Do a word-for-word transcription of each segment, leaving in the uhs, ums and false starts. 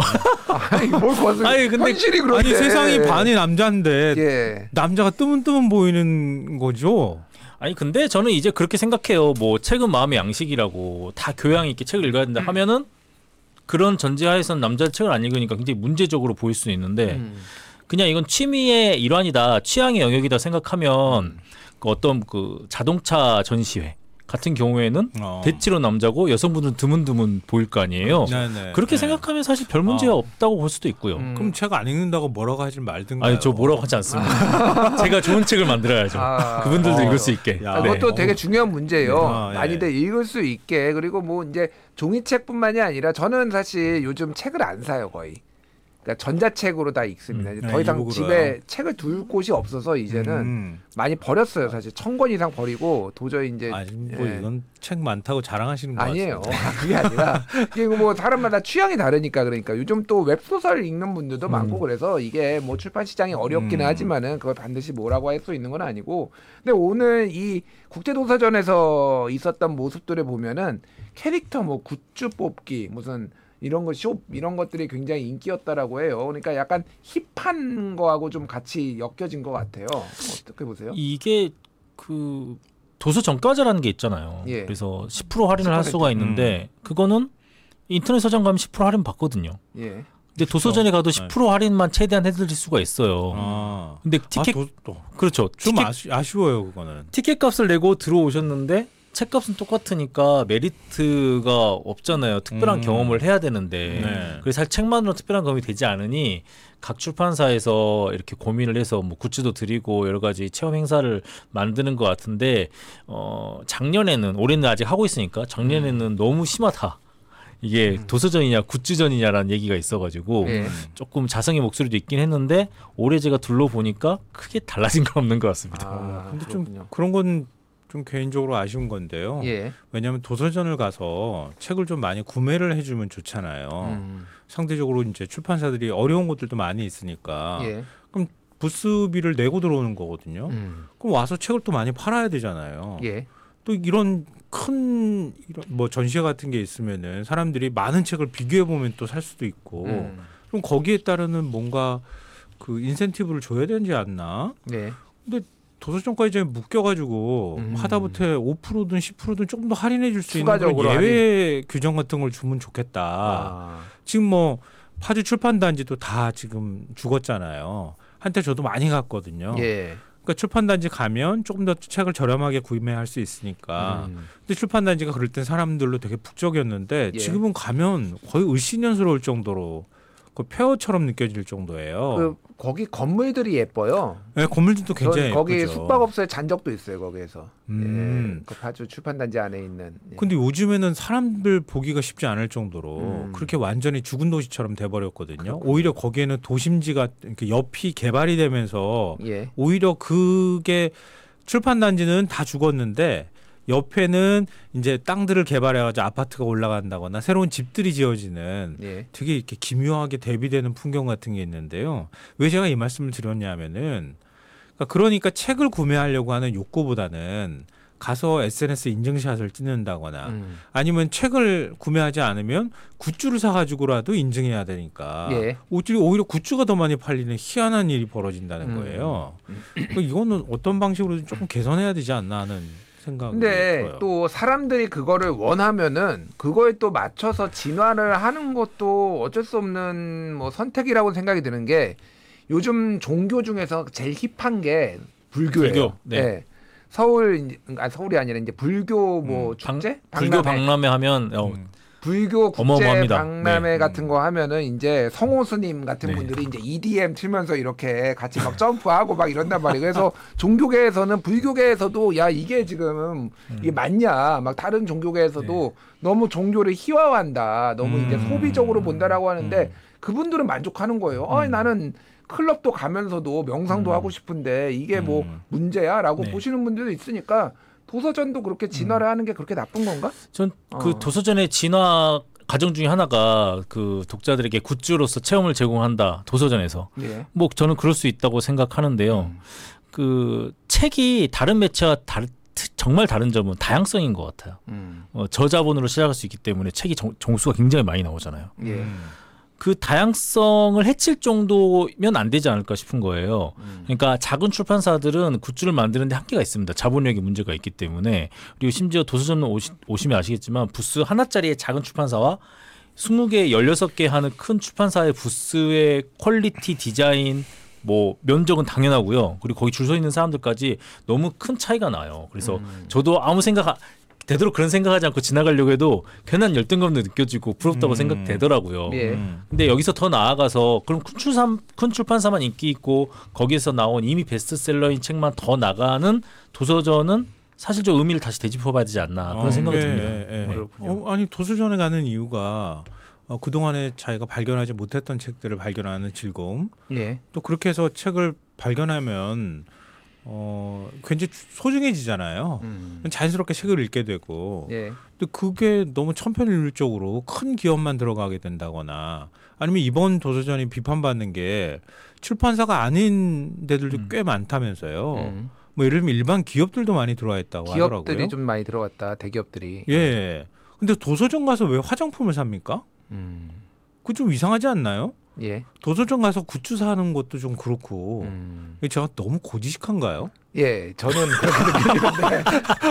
아니 뭘 거슬? 아니 근데 현실이 그런데. 아니 세상이 반이 남자인데 예. 남자가 뜨문뜨문 보이는 거죠. 아니 근데 저는 이제 그렇게 생각해요. 뭐 책은 마음의 양식이라고 다 교양 있게 책을 읽어야 된다 하면은 그런 전제하에서는 남자 책을 안 읽으니까 굉장히 문제적으로 보일 수는 있는데 음. 그냥 이건 취미의 일환이다, 취향의 영역이다 생각하면 음. 그 어떤 그 자동차 전시회 같은 경우에는 어. 대체로 남자고 여성분들은 드문드문 보일 거 아니에요. 네네. 그렇게 네. 생각하면 사실 별 문제가 어. 없다고 볼 수도 있고요. 음. 그럼 책 안 읽는다고 뭐라고 하지 말든가요. 아니 저 뭐라고 하지 않습니다. 제가 좋은 책을 만들어야죠. 아, 그것들도 어. 읽을 수 있게. 야. 네. 그것도 되게 중요한 문제예요. 아, 예. 많이들 읽을 수 있게. 그리고 뭐 이제 종이책뿐만이 아니라 저는 사실 요즘 책을 안 사요 거의. 그러니까 전자책으로 다 읽습니다. 음, 이제 네, 더 이상 이북으로요. 집에 책을 둘 곳이 없어서 이제는 음. 많이 버렸어요. 사실 천 권 이상 버리고 도저히 이제 아니 뭐 예. 이건 책 많다고 자랑하시는 거 아니에요. 같습니다. 아, 그게 아니라 이게 뭐 사람마다 취향이 다르니까 그러니까 요즘 또 웹소설 읽는 분들도 음. 많고 그래서 이게 뭐 출판 시장이 어렵기는 음. 하지만은 그걸 반드시 뭐라고 할 수 있는 건 아니고 근데 오늘 이 국제도서전에서 있었던 모습들을 보면은 캐릭터 뭐 굿즈 뽑기 무슨 이런 거 쇼 이런 것들이 굉장히 인기였다라고 해요. 그러니까 약간 힙한 거하고 좀 같이 엮여진 것 같아요. 어떻게 보세요? 이게 그 도서 정가제라는 게 있잖아요. 예. 그래서 십 퍼센트 할인을 할 십 퍼센트. 수가 있는데 그거는 인터넷 서점 가면 십 퍼센트 할인 받거든요. 예. 근데 도서전에 가도 십 퍼센트 할인만 최대한 해드릴 수가 있어요. 아. 근데 티켓 아, 도, 또. 그렇죠. 좀 티켓, 아쉬, 아쉬워요 그거는. 티켓 값을 내고 들어오셨는데 책값은 똑같으니까 메리트가 없잖아요. 특별한 음. 경험을 해야 되는데 네. 그래서 사실 책만으로 특별한 경험이 되지 않으니 각 출판사에서 이렇게 고민을 해서 뭐 굿즈도 드리고 여러 가지 체험 행사를 만드는 것 같은데 어 작년에는 올해는 아직 하고 있으니까 작년에는 음. 너무 심하다. 이게 음. 도서전이냐 굿즈전이냐라는 얘기가 있어가지고 예. 조금 자성의 목소리도 있긴 했는데 올해 제가 둘러보니까 크게 달라진 건 없는 것 같습니다. 아, 근데 그렇군요. 좀 그런 건 좀 개인적으로 아쉬운 건데요. 예. 왜냐하면 도서전을 가서 책을 좀 많이 구매를 해주면 좋잖아요. 음. 상대적으로 이제 출판사들이 어려운 것들도 많이 있으니까 예. 부스비를 내고 들어오는 거거든요. 음. 그럼 와서 책을 또 많이 팔아야 되잖아요. 예. 또 이런 큰 이런 뭐 전시회 같은 게 있으면은 사람들이 많은 책을 비교해 보면 또 살 수도 있고 음. 그럼 거기에 따르는 뭔가 그 인센티브를 줘야 되지 않나? 네. 도서점까지 묶여가지고 음. 하다못해 오 퍼센트든 십 퍼센트든 조금 더 할인해 줄 수 있는 그런 추가적으로 예외 규정 같은 걸 주면 좋겠다. 아. 지금 뭐 파주 출판단지도 다 지금 죽었잖아요. 한때 저도 많이 갔거든요. 예. 그러니까 출판단지 가면 조금 더 책을 저렴하게 구매할 수 있으니까. 음. 근데 출판단지가 그럴 땐 사람들로 되게 북적였는데 예. 지금은 가면 거의 을씨년스러울 정도로 그 폐허처럼 느껴질 정도예요. 그 거기 건물들이 예뻐요. 네, 건물들도 굉장히 전 거기 예쁘죠. 숙박업소에 잔 적도 있어요 거기에서. 음. 예. 그 파주 출판단지 안에 있는. 예. 근데 요즘에는 사람들 보기가 쉽지 않을 정도로 음. 그렇게 완전히 죽은 도시처럼 돼버렸거든요. 그렇군요. 오히려 거기에는 도심지가 이렇게 옆이 개발이 되면서 예. 오히려 그게 출판단지는 다 죽었는데 옆에는 이제 땅들을 개발해가지고 아파트가 올라간다거나 새로운 집들이 지어지는 예. 되게 이렇게 기묘하게 대비되는 풍경 같은 게 있는데요. 왜 제가 이 말씀을 드렸냐면은 그러니까, 그러니까 책을 구매하려고 하는 욕구보다는 가서 에스엔에스 인증샷을 찍는다거나 음. 아니면 책을 구매하지 않으면 굿즈를 사가지고라도 인증해야 되니까 예. 오히려, 오히려 굿즈가 더 많이 팔리는 희한한 일이 벌어진다는 음. 거예요. 그러니까 이거는 어떤 방식으로든 조금 개선해야 되지 않나 하는 생각이 근데 들어요. 또 사람들이 그거를 원하면은 그거에 또 맞춰서 진화를 하는 것도 어쩔 수 없는 뭐 선택이라고 생각이 드는 게 요즘 종교 중에서 제일 힙한 게 불교예요. 불교, 네. 예. 서울 아 서울이 아니라 이제 불교 뭐 음, 축제? 불교 박람회. 박람회 하면 어, 음. 불교 국제 어마어마합니다. 박람회 네. 같은 거 하면은 이제 성호 스님 같은 네. 분들이 이제 이디엠 틀면서 이렇게 같이 막 점프하고 막 이런단 말이에요. 그래서 종교계에서는 불교계에서도 야 이게 지금 이게 맞냐? 막 다른 종교계에서도 너무 종교를 희화화한다. 너무 이제 음. 소비적으로 본다라고 하는데 음. 그분들은 만족하는 거예요. 아, 음. 나는 클럽도 가면서도 명상도 음. 하고 싶은데 이게 뭐 음. 문제야라고 네. 보시는 분들도 있으니까 도서전도 그렇게 진화를 하는 게 그렇게 나쁜 건가? 전 그 어. 도서전의 진화 과정 중에 하나가 그 독자들에게 굿즈로서 체험을 제공한다. 도서전에서. 예. 뭐 저는 그럴 수 있다고 생각하는데요. 음. 그 책이 다른 매체와 다르, 정말 다른 점은 다양성인 것 같아요. 음. 어, 저자본으로 시작할 수 있기 때문에 책이 정, 종수가 굉장히 많이 나오잖아요. 예. 음. 그 다양성을 해칠 정도면 안 되지 않을까 싶은 거예요. 음. 그러니까 작은 출판사들은 굿즈를 만드는데 한계가 있습니다. 자본력이 문제가 있기 때문에. 그리고 심지어 도서전 오시, 오시면 아시겠지만 부스 하나짜리의 작은 출판사와 스무 개, 열여섯 개 하는 큰 출판사의 부스의 퀄리티, 디자인, 뭐 면적은 당연하고요. 그리고 거기 줄 서 있는 사람들까지 너무 큰 차이가 나요. 그래서 음. 저도 아무 생각 되도록 그런 생각하지 않고 지나가려고 해도 괜한 열등감도 느껴지고 부럽다고 음. 생각되더라고요. 예. 음. 근데 여기서 더 나아가서 그럼 큰, 출사, 큰 출판사만 인기 있고 거기에서 나온 이미 베스트셀러인 책만 더 나가는 도서전은 사실 좀 의미를 다시 되짚어봐야 되지 않나 그런 어, 생각이 예, 듭니다. 예, 예. 그렇군요. 어, 아니 도서전에 가는 이유가 어, 그동안에 자기가 발견하지 못했던 책들을 발견하는 즐거움, 예. 또 그렇게 해서 책을 발견하면 어, 굉장히 소중해지잖아요. 음. 자연스럽게 책을 읽게 되고 예. 근데 그게 너무 천편일률적으로 큰 기업만 들어가게 된다거나 아니면 이번 도서전이 비판받는 게 출판사가 아닌 데들도 음. 꽤 많다면서요. 음. 뭐 예를 들면 일반 기업들도 많이 들어와 있다고 하더라고요. 기업들이 좀 많이 들어갔다. 대기업들이. 예. 근데 도서전 가서 왜 화장품을 삽니까? 음. 그거 좀 이상하지 않나요? 예. 도서전 가서 굿즈 사는 것도 좀 그렇고 음. 이게 제가 너무 고지식한가요? 예. 저는 그렇게 느끼는데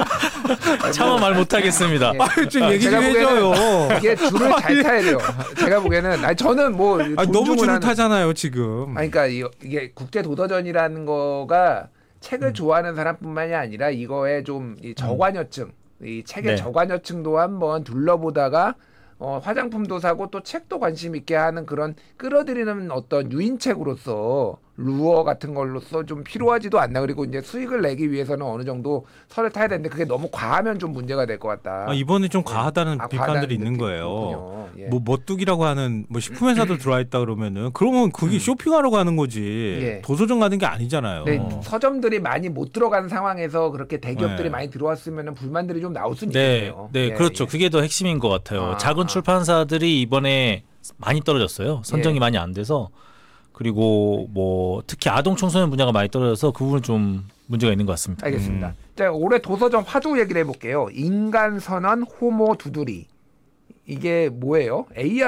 차마 말 못하겠습니다. 예. 아, 좀 얘기 좀 제가 보기에는 해줘요. 이게 줄을 잘 타야 돼요. 제가 보기에는 아니 저는 뭐 아, 너무 존중을 줄을 하는- 타잖아요 지금. 아니, 그러니까 이- 이게 국제 도서전이라는 거가 책을 음. 좋아하는 사람뿐만이 아니라 이거에 좀 이 저관여층, 이 책의 네. 저관여층도 한번 둘러보다가 어, 화장품도 사고 또 책도 관심 있게 하는 그런 끌어들이는 어떤 유인책으로서 루어 같은 걸로서 좀 필요하지도 않나. 그리고 이제 수익을 내기 위해서는 어느 정도 설을 타야 되는데 그게 너무 과하면 좀 문제가 될 것 같다. 아, 이번에 좀 과하다는 아, 비판들이 과하다는 있는 느낌. 거예요. 그렇군요. 예. 뭐 멋뚝이라고 하는 뭐 식품회사도 들어와 있다 그러면은 그러면 그게 쇼핑하러 가는 거지 음. 예. 도서전 가는 게 아니잖아요. 네, 서점들이 많이 못 들어가는 상황에서 그렇게 대기업들이 네. 많이 들어왔으면 불만들이 좀 나올 수는 네, 있겠네요. 네, 예, 그렇죠. 예. 그게 더 핵심인 것 같아요. 아, 작은 아. 출판사들이 이번에 많이 떨어졌어요. 선정이 예. 많이 안 돼서 그리고 뭐 특히 아동 청소년 분야가 많이 떨어져서 그 부분 좀 문제가 있는 것 같습니다. 알겠습니다. 음. 자, 올해 도서전 화두 얘기를 해볼게요. 인간 선언 호모 두드리. 이게 뭐예요?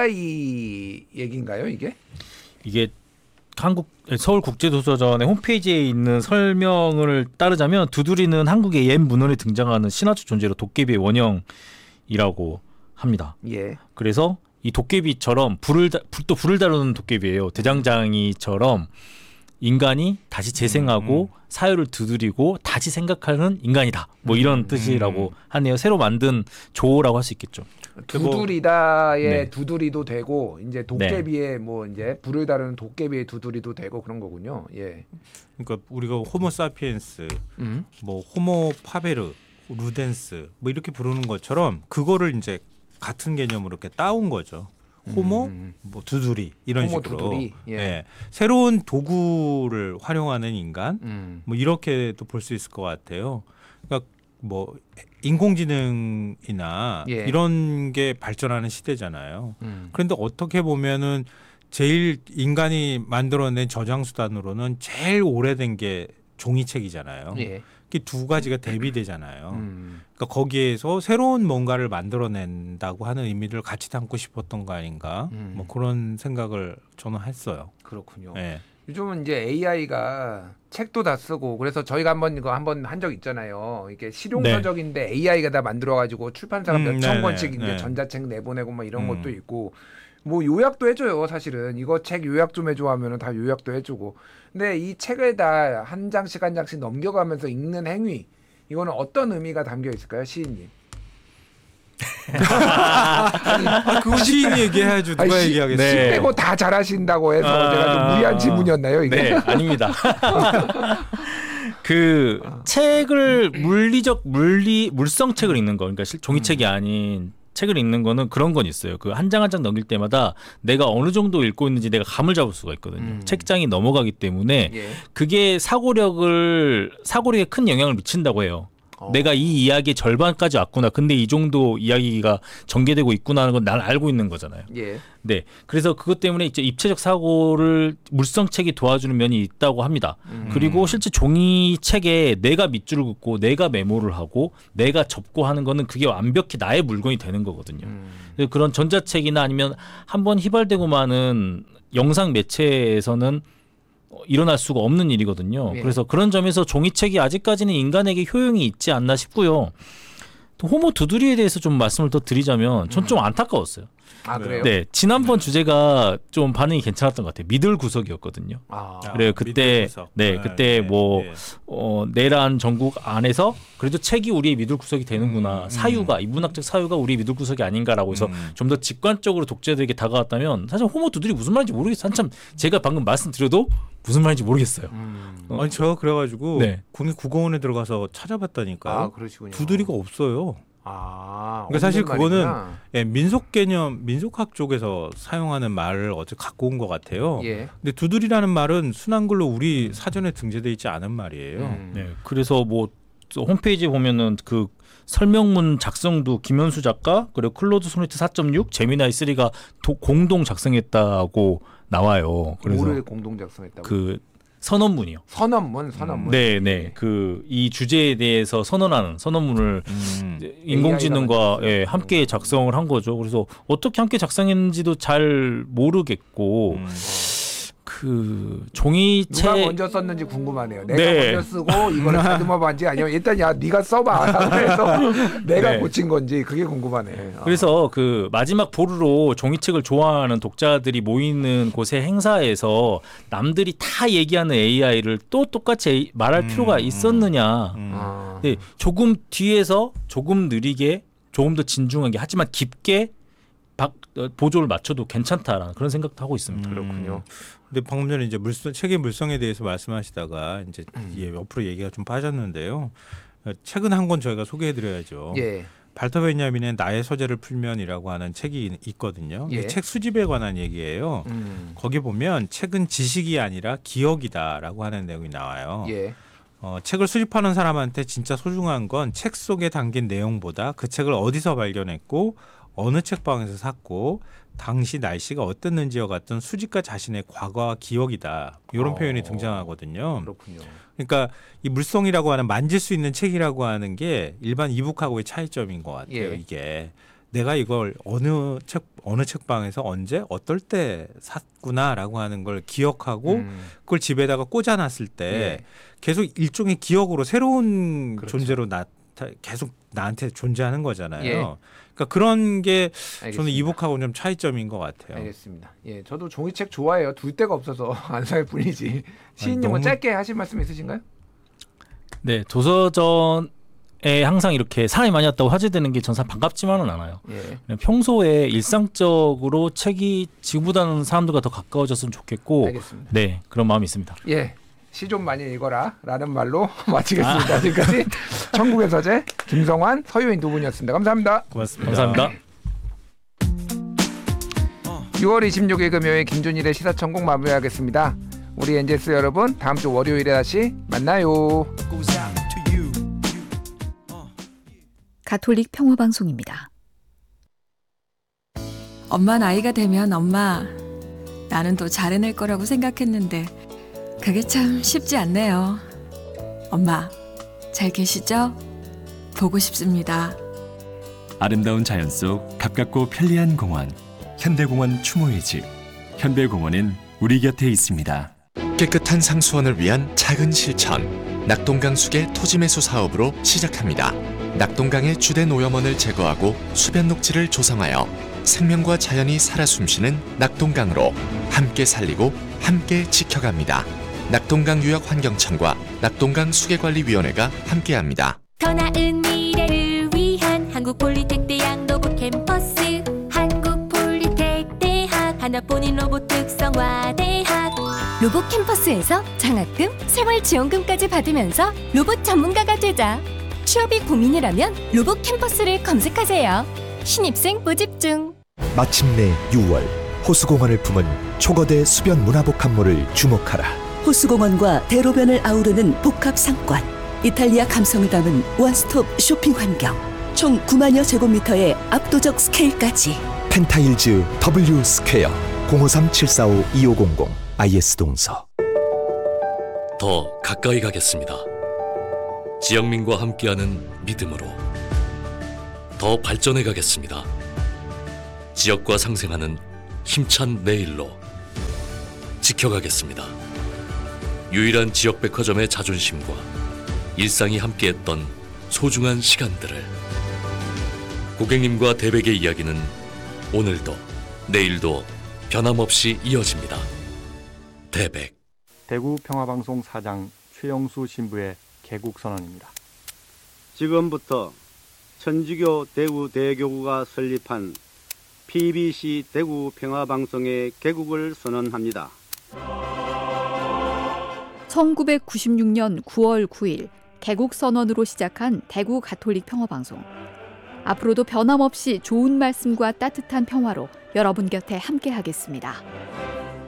에이아이 얘기인가요, 이게? 이게 한국 서울국제도서전의 홈페이지에 있는 설명을 따르자면 두드리는 한국의 옛 문헌에 등장하는 신화적 존재로 도깨비의 원형이라고 합니다. 예. 그래서 이 도깨비처럼 불을 다, 불, 또 불을 다루는 도깨비예요. 대장장이처럼 인간이 다시 재생하고 음. 사회를 두드리고 다시 생각하는 인간이다. 뭐 이런 음. 뜻이라고 하네요. 새로 만든 조라고 할 수 있겠죠. 뭐- 두드리다의 네. 두드리도 되고 이제 도깨비의 뭐 이제 불을 다루는 도깨비의 두드리도 되고 그런 거군요. 예. 그러니까 우리가 호모 사피엔스, 음. 뭐 호모 파베르, 루덴스 뭐 이렇게 부르는 것처럼 그거를 이제 같은 개념으로 이렇게 따온 거죠. 호모, 음. 뭐 두드리 이런 호모 식으로 두드리, 예. 예. 새로운 도구를 활용하는 인간 음. 뭐 이렇게도 볼 수 있을 것 같아요. 그러니까 뭐 인공지능이나 예. 이런 게 발전하는 시대잖아요. 음. 그런데 어떻게 보면은 제일 인간이 만들어낸 저장 수단으로는 제일 오래된 게 종이책이잖아요. 예. 이게 두 가지가 대비되잖아요. 음. 그러니까 거기에서 새로운 뭔가를 만들어낸다고 하는 의미를 같이 담고 싶었던 거 아닌가? 음. 뭐 그런 생각을 저는 했어요. 그렇군요. 예. 요즘은 이제 에이아이가 책도 다 쓰고 그래서 저희가 한번 이거 한번 한 적 있잖아요. 이게 실용서적인데 에이아이가 다 만들어가지고 출판사가 음, 몇천 네네, 권씩 이제 네. 전자책 내보내고 뭐 이런 음. 것도 있고 뭐 요약도 해줘요. 사실은 이거 책 요약 좀 해줘 하면은 다 요약도 해주고. 근데 이 책을 다 한 장씩 한 장씩 넘겨가면서 읽는 행위 이거는 어떤 의미가 담겨 있을까요, 시인님? 아, 그거 시인 얘기해야죠. 누가 아니, 시- 얘기하겠어요? 네. 시 빼고 다 잘하신다고 해서 아. 제가 좀 무리한 질문이었나요, 이게? 네, 아닙니다. 그 책을 물리적 물리 물성 책을 읽는 거, 그러니까 실- 종이책이 아닌 책을 읽는 거는 그런 건 있어요. 그 한 장 한 장 넘길 때마다 내가 어느 정도 읽고 있는지 내가 감을 잡을 수가 있거든요. 음. 책장이 넘어가기 때문에 예. 그게 사고력을 사고력에 큰 영향을 미친다고 해요. 어. 내가 이 이야기의 절반까지 왔구나. 근데 이 정도 이야기가 전개되고 있구나 하는 건 난 알고 있는 거잖아요. 예. 네. 그래서 그것 때문에 이제 입체적 사고를 물성책이 도와주는 면이 있다고 합니다. 음. 그리고 실제 종이책에 내가 밑줄을 긋고 내가 메모를 하고 내가 접고 하는 거는 그게 완벽히 나의 물건이 되는 거거든요. 음. 그래서 그런 전자책이나 아니면 한번 휘발되고 마는 영상 매체에서는 일어날 수가 없는 일이거든요. 예. 그래서 그런 점에서 종이책이 아직까지는 인간에게 효용이 있지 않나 싶고요. 또 호모 두드리에 대해서 좀 말씀을 더 드리자면 전 좀 안타까웠어요. 아 그래요? 네, 지난번 주제가 좀 반응이 괜찮았던 것 같아요. 미들 구석이었거든요. 아. 아, 그래요. 그때 미들구석. 네, 아, 그때 네, 뭐 네. 어, 내란 전국 안에서 그래도 책이 우리의 미들 구석이 되는구나. 음, 사유가 이 문학적 사유가 우리의 미들 구석이 아닌가라고 해서 음. 좀 더 직관적으로 독자들에게 다가왔다면 사실 호모 두드리 무슨 말인지 모르겠어요. 한참 제가 방금 말씀드려도 무슨 말인지 모르겠어요. 음. 어. 아니 저 그래가지고 네. 국립국어원에 들어가서 찾아봤다니까요. 아 그러시군요. 두드리가 없어요. 아. 그러니까 사실 없는 그거는 말이구나. 예, 민속 개념, 민속학 쪽에서 사용하는 말을 어제 갖고 온 것 같아요. 예. 근데 두드리라는 말은 순한글로 우리 사전에 등재돼 있지 않은 말이에요. 음. 네, 그래서 뭐 홈페이지에 보면은 그 설명문 작성도 김현수 작가 그리고 클로드 소네트 사 점 육 제미나이 쓰리가 도, 공동 작성했다고 나와요. 그래서 뭐를 공동 작성했다고? 그 선언문이요. 선언문, 선언문. 네, 네. 그 이 주제에 대해서 선언하는 선언문을 음. 이제 인공지능과 에이아이가 예, 만들었어요. 함께 작성을 한 거죠. 그래서 어떻게 함께 작성했는지도 잘 모르겠고 음. 그 종이책 누가 먼저 썼는지 궁금하네요. 내가 네. 먼저 쓰고 이거를 다듬어 봤지 아니면 일단 야 네가 써봐. 그래서 내가 네. 고친 건지 그게 궁금하네. 아. 그래서 그 마지막 보루로 종이책을 좋아하는 독자들이 모이는 곳의 행사에서 남들이 다 얘기하는 에이아이를 또 똑같이 말할 음, 필요가 음. 있었느냐. 음. 아. 네, 조금 뒤에서 조금 느리게 조금 더 진중하게 하지만 깊게 박, 어, 보조를 맞춰도 괜찮다라는 그런 생각도 하고 있습니다. 음. 그렇군요. 근데 방금 전에 이제 물성 책의 물성에 대해서 말씀하시다가 이제 음. 예, 옆으로 얘기가 좀 빠졌는데요. 어, 책은 한 권 저희가 소개해드려야죠. 예. 발터 베냐민의 나의 서재를 풀면이라고 하는 책이 있거든요. 예. 이 책 수집에 관한 얘기예요. 음. 거기 보면 책은 지식이 아니라 기억이다라고 하는 내용이 나와요. 예. 어, 책을 수집하는 사람한테 진짜 소중한 건 책 속에 담긴 내용보다 그 책을 어디서 발견했고 어느 책방에서 샀고 당시 날씨가 어땠는지와 같은 수집가 자신의 과거와 기억이다. 이런 어. 표현이 등장하거든요. 그렇군요. 그러니까 이 물성이라고 하는 만질 수 있는 책이라고 하는 게 일반 이북하고의 차이점인 것 같아요. 예. 이게 내가 이걸 어느 책 어느 책방에서 언제 어떨 때 샀구나라고 하는 걸 기억하고 음. 그걸 집에다가 꽂아놨을 때 예. 계속 일종의 기억으로 새로운 그렇죠. 존재로 나 계속 나한테 존재하는 거잖아요. 예. 그러니까 그런 게 알겠습니다. 저는 이북하고는 좀 차이점인 것 같아요. 알겠습니다. 예, 저도 종이책 좋아해요. 둘 데가 없어서 안 살 뿐이지. 시인님은 너무- 짧게 하실 말씀 있으신가요? 네, 도서전에 항상 이렇게 사람이 많이 왔다고 화제되는 게 전사 반갑지만은 않아요. 예. 그냥 평소에 일상적으로 책이 지구보다는 사람들과 더 가까워졌으면 좋겠고, 알겠습니다. 네, 그런 마음이 있습니다. 예. 시 좀 많이 읽어라 라는 말로 마치겠습니다. 아. 지금까지 천국의 서재 김성환 서유인 두 분이었습니다. 감사합니다. 고맙습니다. 감사합니다. 유월 이십육일 금요일 김준일의 시사천국 마무리하겠습니다. 우리 엔젤스 여러분 다음 주 월요일에 다시 만나요. 가톨릭 평화방송입니다. 엄마 나이가 되면 엄마 나는 더 잘해낼 거라고 생각했는데 그게 참 쉽지 않네요. 엄마 잘 계시죠? 보고 싶습니다. 아름다운 자연 속 가깝고 편리한 공원 현대공원 추모의 집 현대공원은 우리 곁에 있습니다. 깨끗한 상수원을 위한 작은 실천 낙동강 수계 토지매수 사업으로 시작합니다. 낙동강의 주된 오염원을 제거하고 수변 녹지를 조성하여 생명과 자연이 살아 숨쉬는 낙동강으로 함께 살리고 함께 지켜갑니다. 낙동강 유역환경청과 낙동강 수계관리위원회가 함께합니다. 더 나은 미래를 위한 한국폴리텍대학 로봇 캠퍼스 한국폴리텍대학 하나뿐인 로봇 특성화대학 로봇 캠퍼스에서 장학금, 생활지원금까지 받으면서 로봇 전문가가 되자. 취업이 고민이라면 로봇 캠퍼스를 검색하세요. 신입생 모집 중. 마침내 유월 호수공원을 품은 초거대 수변 문화복합물을 주목하라. 호수공원과 대로변을 아우르는 복합상권 이탈리아 감성을 담은 원스톱 쇼핑 환경. 총 구만여 제곱미터의 압도적 스케일까지. 펜타일즈 W 스퀘어 공오삼 칠사오 이오공공 아이에스 동서. 더 가까이 가겠습니다. 지영민과 함께하는 믿음으로. 더 발전해 가겠습니다. 지역과 상생하는 힘찬 내일로. 지켜가겠습니다. 유일한 지역 백화점의 자존심과 일상이 함께했던 소중한 시간들을. 고객님과 대백의 이야기는 오늘도 내일도 변함없이 이어집니다. 대백. 대구 평화방송 사장 최영수 신부의 개국 선언입니다. 지금부터 천주교 대구 대교구가 설립한 피비씨 대구 평화방송의 개국을 선언합니다. 천구백구십육 년 구월 구일 개국 선언으로 시작한 대구 가톨릭 평화방송. 앞으로도 변함없이 좋은 말씀과 따뜻한 평화로 여러분 곁에 함께하겠습니다.